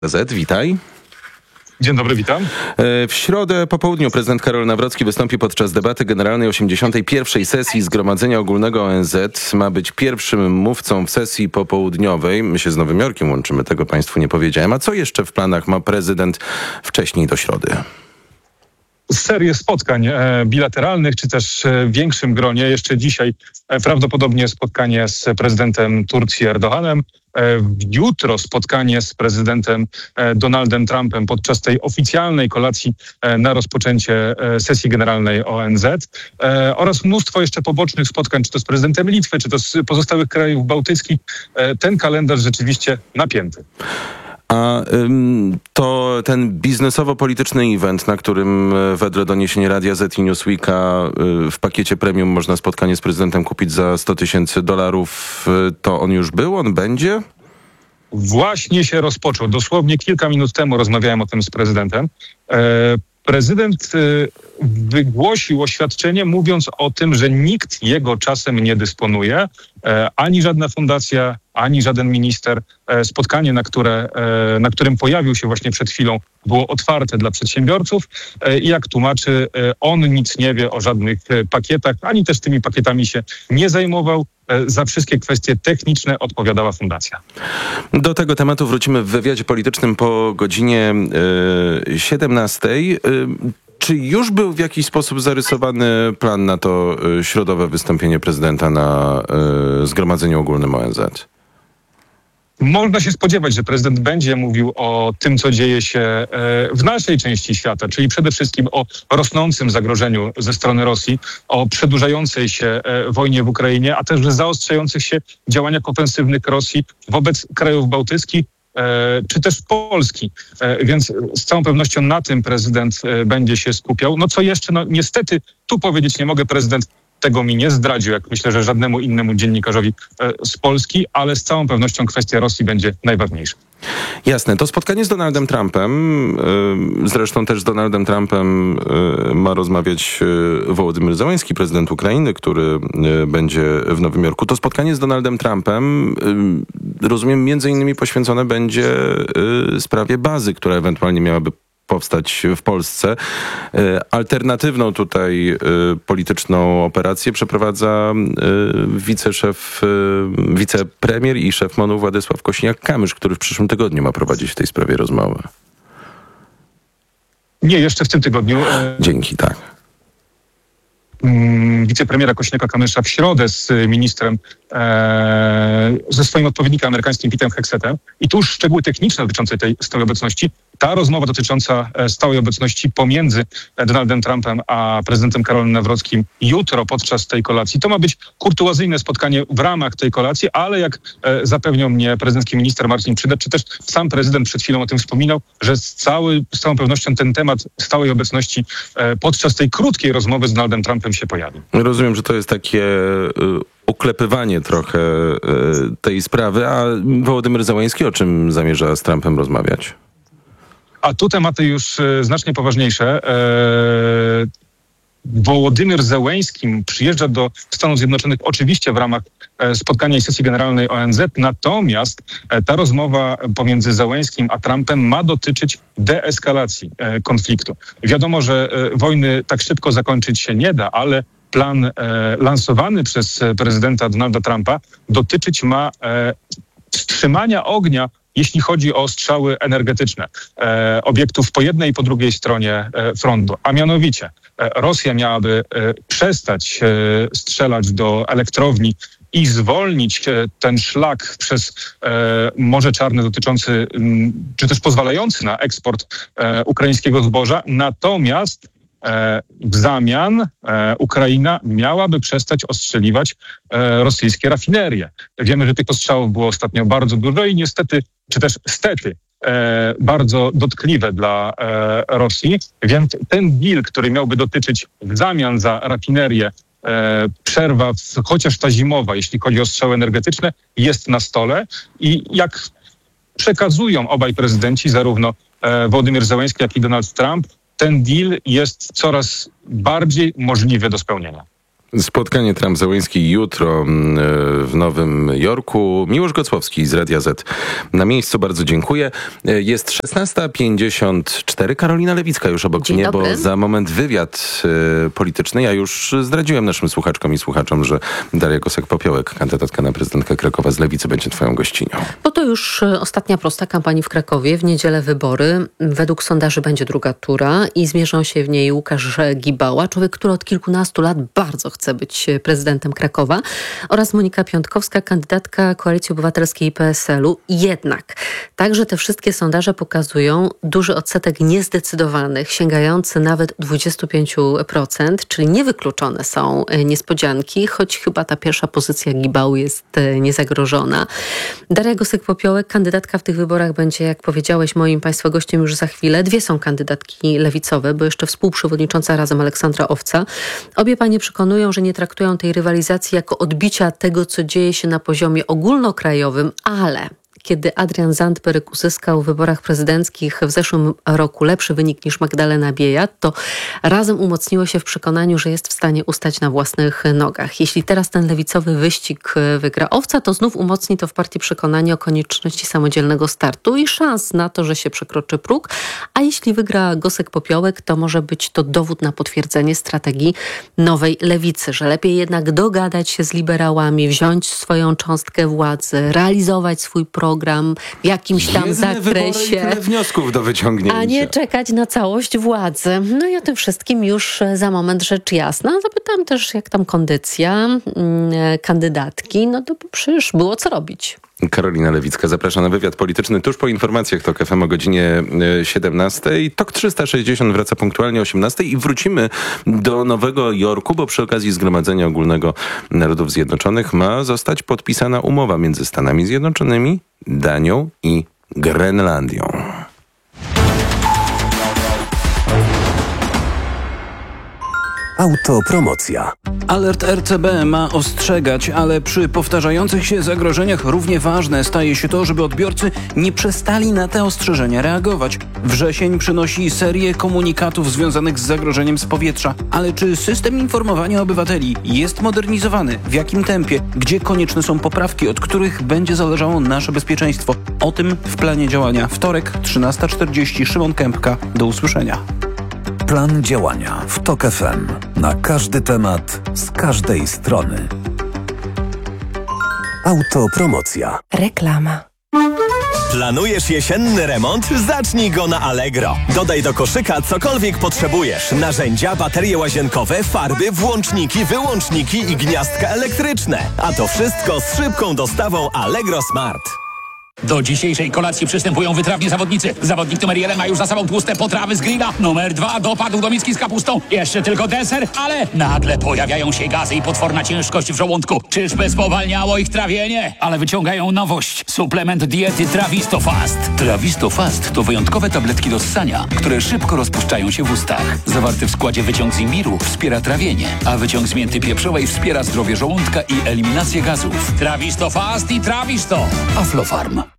Z, witaj. Dzień dobry, witam. W środę po południu prezydent Karol Nawrocki wystąpi podczas debaty generalnej 81. sesji Zgromadzenia Ogólnego ONZ. Ma być pierwszym mówcą w sesji popołudniowej. My się z Nowym Jorkiem łączymy, tego państwu nie powiedziałem. A co jeszcze w planach ma prezydent wcześniej do środy? Serię spotkań bilateralnych, czy też w większym gronie. Jeszcze dzisiaj prawdopodobnie spotkanie z prezydentem Turcji Erdoganem. Jutro spotkanie z prezydentem Donaldem Trumpem podczas tej oficjalnej kolacji na rozpoczęcie sesji generalnej ONZ oraz mnóstwo jeszcze pobocznych spotkań, czy to z prezydentem Litwy, czy to z pozostałych krajów bałtyckich. Ten kalendarz rzeczywiście napięty. A to ten biznesowo-polityczny event, na którym wedle doniesień Radia Z i Newsweeka w pakiecie premium można spotkanie z prezydentem kupić za $100,000, to on już był? On będzie? Właśnie się rozpoczął. Dosłownie kilka minut temu rozmawiałem o tym z prezydentem. Prezydent wygłosił oświadczenie, mówiąc o tym, że nikt jego czasem nie dysponuje, ani żadna fundacja, ani żaden minister. Spotkanie, na którym pojawił się właśnie przed chwilą, było otwarte dla przedsiębiorców i jak tłumaczy, on nic nie wie o żadnych pakietach, ani też tymi pakietami się nie zajmował. Za wszystkie kwestie techniczne odpowiadała fundacja. Do tego tematu wrócimy w wywiadzie politycznym po godzinie 17. Czy już był w jakiś sposób zarysowany plan na to środowe wystąpienie prezydenta na Zgromadzeniu Ogólnym ONZ? Można się spodziewać, że prezydent będzie mówił o tym, co dzieje się w naszej części świata, czyli przede wszystkim o rosnącym zagrożeniu ze strony Rosji, o przedłużającej się wojnie w Ukrainie, a też zaostrzających się działaniach ofensywnych Rosji wobec krajów bałtyckich, czy też Polski. Więc z całą pewnością na tym prezydent będzie się skupiał. No co jeszcze? No niestety tu powiedzieć nie mogę, prezydent tego mi nie zdradził, jak myślę, że żadnemu innemu dziennikarzowi z Polski, ale z całą pewnością kwestia Rosji będzie najważniejsza. Jasne. To spotkanie z Donaldem Trumpem, zresztą też z Donaldem Trumpem ma rozmawiać Wołodymyr Zełenski, prezydent Ukrainy, który będzie w Nowym Jorku. To spotkanie z Donaldem Trumpem, rozumiem, między innymi poświęcone będzie sprawie bazy, która ewentualnie miałaby powstać w Polsce. Alternatywną tutaj polityczną operację przeprowadza wicepremier i szef MON-u Władysław Kosiniak-Kamysz, który w przyszłym tygodniu ma prowadzić w tej sprawie rozmowę. Nie, jeszcze w tym tygodniu. Dzięki, tak. Wicepremiera Kosiniaka-Kamysza w środę z ministrem, ze swoim odpowiednikiem amerykańskim Petem Heksetem. I tu już szczegóły techniczne dotyczące tej stałej obecności. Ta rozmowa dotycząca stałej obecności pomiędzy Donaldem Trumpem a prezydentem Karolem Nawrockim jutro podczas tej kolacji. To ma być kurtuazyjne spotkanie w ramach tej kolacji, ale jak zapewniał mnie prezydencki minister Marcin Przydacz, czy też sam prezydent przed chwilą o tym wspominał, że z całą pewnością ten temat stałej obecności podczas tej krótkiej rozmowy z Donaldem Trumpem się pojawi. Rozumiem, że to jest takie uklepywanie trochę tej sprawy, a Wołodymyr Zełenski o czym zamierza z Trumpem rozmawiać? A tu tematy już znacznie poważniejsze. Wołodymyr Zełenski przyjeżdża do Stanów Zjednoczonych oczywiście w ramach spotkania i sesji generalnej ONZ, natomiast ta rozmowa pomiędzy Zełenskim a Trumpem ma dotyczyć deeskalacji konfliktu. Wiadomo, że wojny tak szybko zakończyć się nie da, ale plan lansowany przez prezydenta Donalda Trumpa dotyczyć ma wstrzymania ognia, jeśli chodzi o strzały energetyczne obiektów po jednej i po drugiej stronie frontu. A mianowicie Rosja miałaby przestać strzelać do elektrowni i zwolnić ten szlak przez Morze Czarne dotyczący, czy też pozwalający na eksport ukraińskiego zboża. Natomiast w zamian Ukraina miałaby przestać ostrzeliwać rosyjskie rafinerie. Wiemy, że tych ostrzałów było ostatnio bardzo dużo i niestety, czy też stety, bardzo dotkliwe dla Rosji. Więc ten deal, który miałby dotyczyć w zamian za rafinerię przerwa, chociaż ta zimowa, jeśli chodzi o strzały energetyczne, jest na stole. I jak przekazują obaj prezydenci, zarówno Wołodymyr Zełenski, jak i Donald Trump, ten deal jest coraz bardziej możliwy do spełnienia. Spotkanie Trump-Zełenski jutro w Nowym Jorku. Miłosz Gocłowski z Radia Z na miejscu. Bardzo dziękuję. Jest 16:54. Karolina Lewicka już obok mnie, bo za moment wywiad polityczny. Ja już zdradziłem naszym słuchaczkom i słuchaczom, że Daria Gosek-Popiołek, kandydatka na prezydentkę Krakowa z Lewicy, będzie twoją gościnią. Bo to już ostatnia prosta kampanii w Krakowie. W niedzielę wybory. Według sondaży będzie druga tura i zmierzą się w niej Łukasz Gibała, człowiek, który od kilkunastu lat bardzo chce być prezydentem Krakowa, oraz Monika Piątkowska, kandydatka Koalicji Obywatelskiej i PSL-u. Jednak także te wszystkie sondaże pokazują duży odsetek niezdecydowanych, sięgający nawet 25%, czyli niewykluczone są niespodzianki, choć chyba ta pierwsza pozycja Gibały jest niezagrożona. Daria Gosek-Popiołek, kandydatka w tych wyborach, będzie, jak powiedziałeś, moim państwa gościem już za chwilę. Dwie są kandydatki lewicowe, bo jeszcze współprzewodnicząca Razem Aleksandra Owca. Obie panie przekonują, że nie traktują tej rywalizacji jako odbicia tego, co dzieje się na poziomie ogólnokrajowym, ale kiedy Adrian Zandberg uzyskał w wyborach prezydenckich w zeszłym roku lepszy wynik niż Magdalena Biejat, to Razem umocniło się w przekonaniu, że jest w stanie ustać na własnych nogach. Jeśli teraz ten lewicowy wyścig wygra Owca, to znów umocni to w partii przekonanie o konieczności samodzielnego startu i szans na to, że się przekroczy próg. A jeśli wygra Gosek-Popiołek, to może być to dowód na potwierdzenie strategii nowej lewicy, że lepiej jednak dogadać się z liberałami, wziąć swoją cząstkę władzy, realizować swój program w jakimś tam zakresie. Tyle wniosków do wyciągnięcia. A nie czekać na całość władzy. No i o tym wszystkim już za moment rzecz jasna. Zapytam też, jak tam kondycja kandydatki. No to przecież było co robić. Karolina Lewicka zaprasza na wywiad polityczny tuż po informacjach TOK FM o godzinie 17. TOK 360 wraca punktualnie o 18 i wrócimy do Nowego Jorku, bo przy okazji Zgromadzenia Ogólnego Narodów Zjednoczonych ma zostać podpisana umowa między Stanami Zjednoczonymi, Danią i Grenlandią. Autopromocja. Alert RCB ma ostrzegać, ale przy powtarzających się zagrożeniach równie ważne staje się to, żeby odbiorcy nie przestali na te ostrzeżenia reagować. Wrzesień przynosi serię komunikatów związanych z zagrożeniem z powietrza. Ale czy system informowania obywateli jest modernizowany? W jakim tempie? Gdzie konieczne są poprawki, od których będzie zależało nasze bezpieczeństwo? O tym w planie działania. Wtorek, 13:40. Szymon Kępka. Do usłyszenia. Plan działania w TOK FM. Na każdy temat, z każdej strony. Autopromocja. Reklama. Planujesz jesienny remont? Zacznij go na Allegro. Dodaj do koszyka cokolwiek potrzebujesz. Narzędzia, baterie łazienkowe, farby, włączniki, wyłączniki i gniazdka elektryczne. A to wszystko z szybką dostawą Allegro Smart. Do dzisiejszej kolacji przystępują wytrawni zawodnicy. Zawodnik numer 1 ma już za sobą tłuste potrawy z grilla. Numer 2 dopadł do miski z kapustą. Jeszcze tylko deser, ale nagle pojawiają się gazy i potworna ciężkość w żołądku. Czyżby spowalniało ich trawienie? Ale wyciągają nowość. Suplement diety Trawisto Fast. Trawisto Fast to wyjątkowe tabletki do ssania, które szybko rozpuszczają się w ustach. Zawarty w składzie wyciąg z imbiru wspiera trawienie, a wyciąg z mięty pieprzowej wspiera zdrowie żołądka i eliminację gazów. Trawisto Fast i Trawisto. Aflofarm.